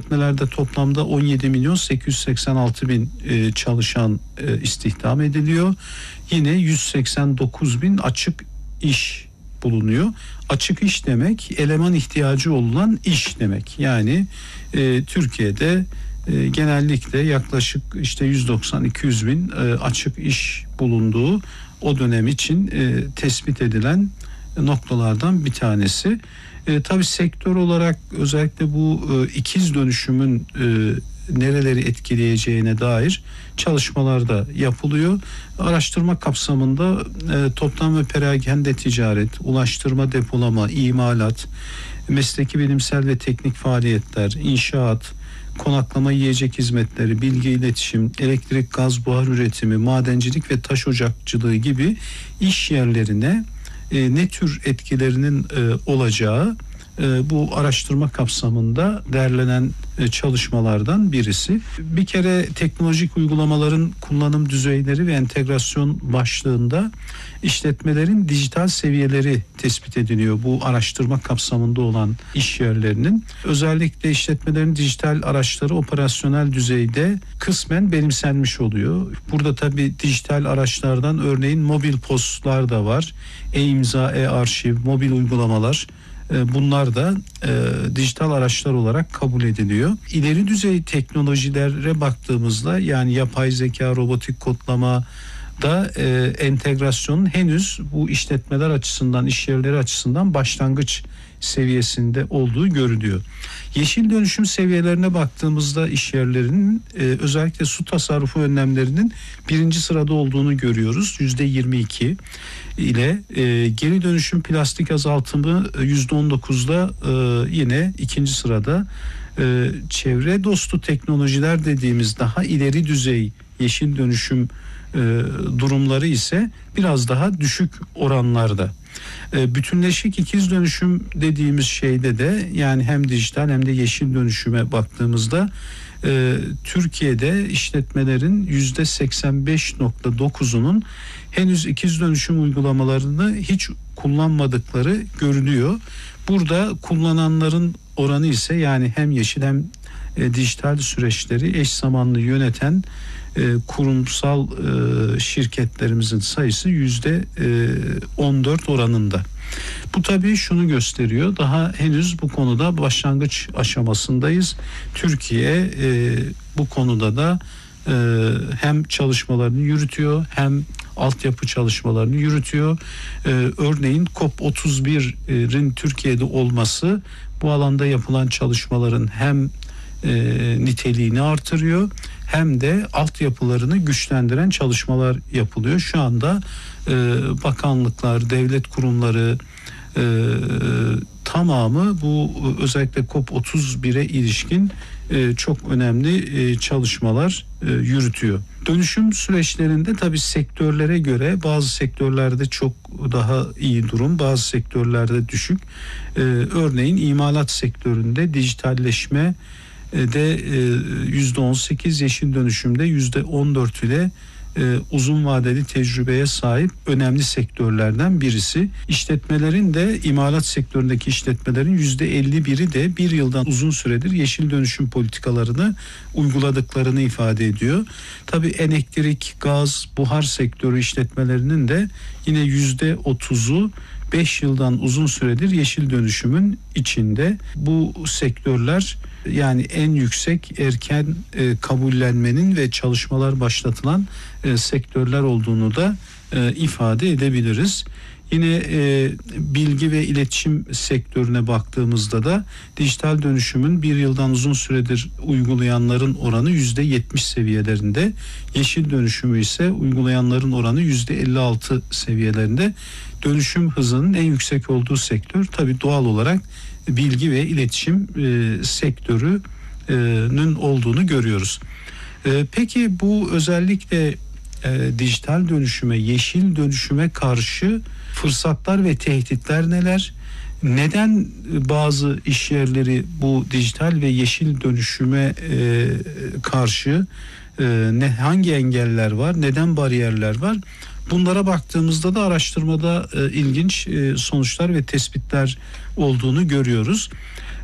işletmelerde toplamda 17.886.000 çalışan istihdam ediliyor. Yine 189.000 açık iş bulunuyor. Açık iş demek eleman ihtiyacı olan iş demek. Yani Türkiye'de genellikle yaklaşık işte 190-200 bin açık iş bulunduğu o dönem için tespit edilen noktalardan bir tanesi. Tabii sektör olarak özellikle bu ikiz dönüşümün nereleri etkileyeceğine dair çalışmalar da yapılıyor. Araştırma kapsamında toptan ve perakende ticaret, ulaştırma, depolama, imalat, mesleki bilimsel ve teknik faaliyetler, inşaat, konaklama, yiyecek hizmetleri, bilgi iletişim, elektrik, gaz, buhar üretimi, madencilik ve taş ocakçılığı gibi iş yerlerine ne tür etkilerinin olacağı bu araştırma kapsamında derlenen çalışmalardan birisi. Bir kere teknolojik uygulamaların kullanım düzeyleri ve entegrasyon başlığında işletmelerin dijital seviyeleri tespit ediliyor. Bu araştırma kapsamında olan iş yerlerinin özellikle işletmelerin dijital araçları operasyonel düzeyde kısmen benimsenmiş oluyor. Burada tabii dijital araçlardan örneğin mobil postlar da var. E-imza, e-arşiv, mobil uygulamalar. Bunlar da dijital araçlar olarak kabul ediliyor. İleri düzey teknolojilere baktığımızda yani yapay zeka, robotik kodlama da entegrasyonun henüz bu işletmeler açısından, iş yerleri açısından başlangıç seviyesinde olduğu görülüyor. Yeşil dönüşüm seviyelerine baktığımızda iş yerlerinin özellikle su tasarrufu önlemlerinin birinci sırada olduğunu görüyoruz. %22 ile geri dönüşüm plastik azaltımı %19'da yine ikinci sırada. Çevre dostu teknolojiler dediğimiz daha ileri düzey yeşil dönüşüm durumları ise biraz daha düşük oranlarda. Bütünleşik ikiz dönüşüm dediğimiz şeyde de yani hem dijital hem de yeşil dönüşüme baktığımızda Türkiye'de işletmelerin %85.9'unun henüz ikiz dönüşüm uygulamalarını hiç kullanmadıkları görülüyor. Burada kullananların oranı ise yani hem yeşil hem dijital süreçleri eş zamanlı yöneten kurumsal şirketlerimizin sayısı %14 oranında. Bu tabii şunu gösteriyor. Daha henüz bu konuda başlangıç aşamasındayız. Türkiye bu konuda da hem çalışmalarını yürütüyor hem altyapı çalışmalarını yürütüyor. Örneğin COP31'in Türkiye'de olması bu alanda yapılan çalışmaların hem niteliğini artırıyor hem de altyapılarını güçlendiren çalışmalar yapılıyor. Şu anda bakanlıklar, devlet kurumları tamamı bu özellikle COP31'e ilişkin çok önemli çalışmalar yürütüyor. Dönüşüm süreçlerinde tabii sektörlere göre bazı sektörlerde çok daha iyi durum, bazı sektörlerde düşük. Örneğin imalat sektöründe dijitalleşme de %18, yeşil dönüşümde %14 ile uzun vadeli tecrübeye sahip önemli sektörlerden birisi. İşletmelerin de imalat sektöründeki işletmelerin %51'i de bir yıldan uzun süredir yeşil dönüşüm politikalarını uyguladıklarını ifade ediyor. Tabii elektrik, gaz, buhar sektörü işletmelerinin de yine %30'u 5 yıldan uzun süredir yeşil dönüşümün içinde. Bu sektörler yani en yüksek erken kabullenmenin ve çalışmalar başlatılan sektörler olduğunu da ifade edebiliriz. Yine bilgi ve iletişim sektörüne baktığımızda da dijital dönüşümün bir yıldan uzun süredir uygulayanların oranı %70 seviyelerinde. Yeşil dönüşümü ise uygulayanların oranı %56 seviyelerinde. Dönüşüm hızının en yüksek olduğu sektör tabii doğal olarak bilgi ve iletişim sektörünün olduğunu görüyoruz. Peki bu özellikle dijital dönüşüme, yeşil dönüşüme karşı fırsatlar ve tehditler neler? Neden bazı iş yerleri bu dijital ve yeşil dönüşüme karşı hangi engeller var? Neden bariyerler var? Bunlara baktığımızda da araştırmada ilginç sonuçlar ve tespitler olduğunu görüyoruz.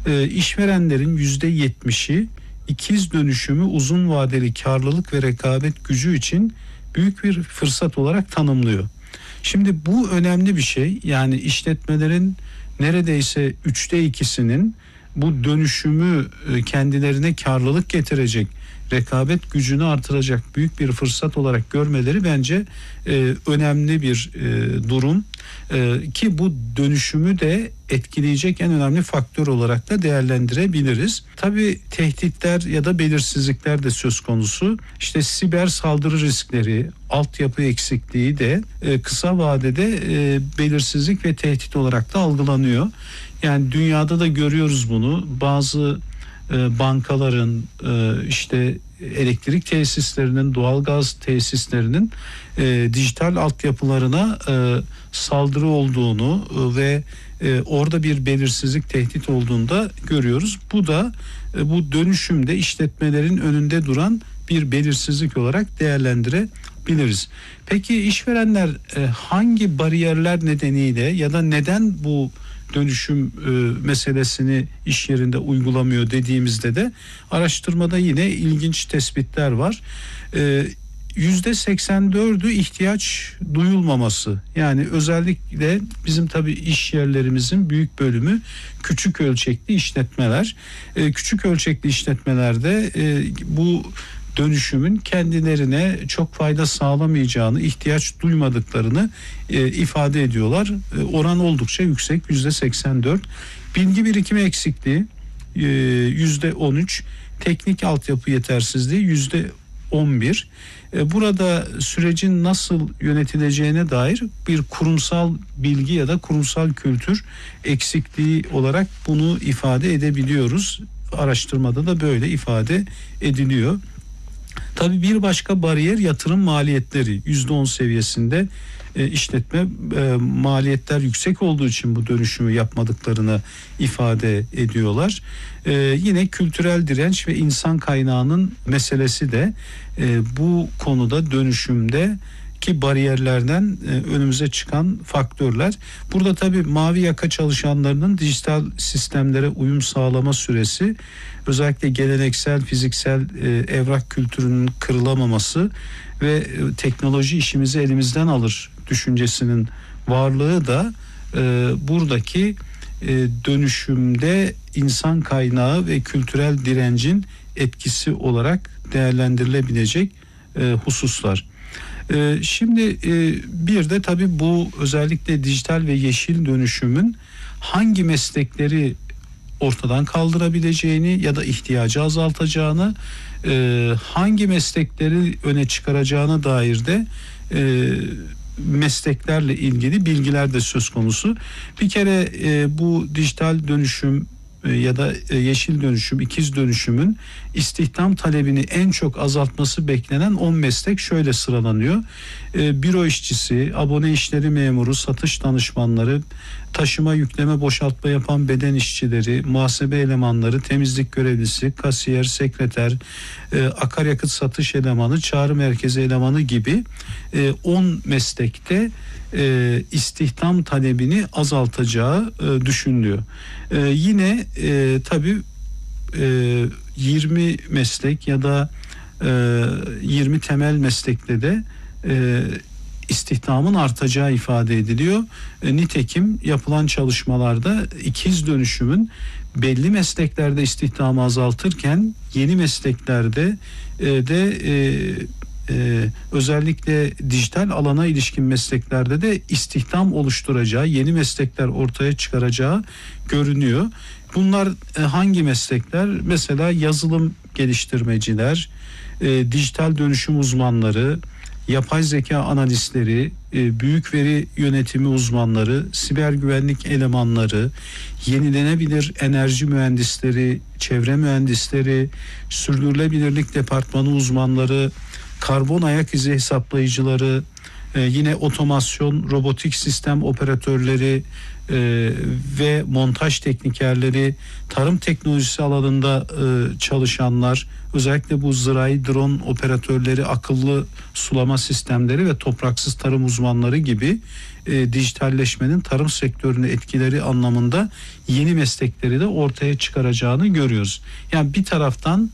işverenlerin %70'i ikiz dönüşümü uzun vadeli karlılık ve rekabet gücü için büyük bir fırsat olarak tanımlıyor. Şimdi bu önemli bir şey. Yani işletmelerin neredeyse 2/3'ünün bu dönüşümü kendilerine karlılık getirecek, rekabet gücünü artıracak büyük bir fırsat olarak görmeleri bence önemli bir durum. Ki bu dönüşümü de etkileyecek en önemli faktör olarak da değerlendirebiliriz. Tabii tehditler ya da belirsizlikler de söz konusu. İşte siber saldırı riskleri, altyapı eksikliği de kısa vadede belirsizlik ve tehdit olarak da algılanıyor. Yani dünyada da görüyoruz bunu. Bazı bankaların, işte elektrik tesislerinin, doğalgaz tesislerinin dijital altyapılarına saldırı olduğunu ve orada bir belirsizlik, tehdit olduğunu da görüyoruz. Bu da bu dönüşümde işletmelerin önünde duran bir belirsizlik olarak değerlendirebiliriz. Peki işverenler hangi bariyerler nedeniyle ya da neden bu dönüşüm meselesini iş yerinde uygulamıyor dediğimizde de araştırmada yine ilginç tespitler var. %84'ü ihtiyaç duyulmaması. Yani özellikle bizim tabii iş yerlerimizin büyük bölümü küçük ölçekli işletmeler. Küçük ölçekli işletmelerde bu dönüşümün kendilerine çok fayda sağlamayacağını, ihtiyaç duymadıklarını ifade ediyorlar. Oran oldukça yüksek, %84. Bilgi birikimi eksikliği %13, teknik altyapı yetersizliği %11. Burada sürecin nasıl yönetileceğine dair bir kurumsal bilgi ya da kurumsal kültür eksikliği olarak bunu ifade edebiliyoruz. Araştırmada da böyle ifade ediliyor. Tabii bir başka bariyer yatırım maliyetleri. %10 seviyesinde işletme maliyetler yüksek olduğu için bu dönüşümü yapmadıklarını ifade ediyorlar. Yine kültürel direnç ve insan kaynağının meselesi de bu konuda dönüşümde ki bariyerlerden önümüze çıkan faktörler. Burada tabii mavi yaka çalışanlarının dijital sistemlere uyum sağlama süresi, özellikle geleneksel fiziksel evrak kültürünün kırılamaması ve teknoloji işimizi elimizden alır düşüncesinin varlığı da buradaki dönüşümde insan kaynağı ve kültürel direncin etkisi olarak değerlendirilebilecek hususlar. Şimdi bir de tabii bu özellikle dijital ve yeşil dönüşümün hangi meslekleri ortadan kaldırabileceğini ya da ihtiyacı azaltacağını, hangi meslekleri öne çıkaracağına dair de mesleklerle ilgili bilgiler de söz konusu. Bir kere bu dijital dönüşüm ya da yeşil dönüşüm, ikiz dönüşümün istihdam talebini en çok azaltması beklenen 10 meslek şöyle sıralanıyor. Büro işçisi, abone işleri memuru, satış danışmanları, taşıma, yükleme, boşaltma yapan beden işçileri, muhasebe elemanları, temizlik görevlisi, kasiyer, sekreter, akaryakıt satış elemanı, çağrı merkezi elemanı gibi 10 meslekte istihdam talebini azaltacağı düşünülüyor. Yine tabii 20 meslek ya da 20 temel meslekte de istihdamın artacağı ifade ediliyor. Nitekim yapılan çalışmalarda ikiz dönüşümün belli mesleklerde istihdamı azaltırken yeni mesleklerde de özellikle dijital alana ilişkin mesleklerde de istihdam oluşturacağı, yeni meslekler ortaya çıkaracağı görünüyor. Bunlar hangi meslekler? Mesela yazılım geliştirmeciler, dijital dönüşüm uzmanları, yapay zeka analistleri, büyük veri yönetimi uzmanları, siber güvenlik elemanları, yenilenebilir enerji mühendisleri, çevre mühendisleri, sürdürülebilirlik departmanı uzmanları, karbon ayak izi hesaplayıcıları, yine otomasyon, robotik sistem operatörleri, ve montaj teknikerleri, tarım teknolojisi alanında çalışanlar, özellikle bu zirai drone operatörleri, akıllı sulama sistemleri ve topraksız tarım uzmanları gibi dijitalleşmenin tarım sektörüne etkileri anlamında yeni meslekleri de ortaya çıkaracağını görüyoruz. Yani bir taraftan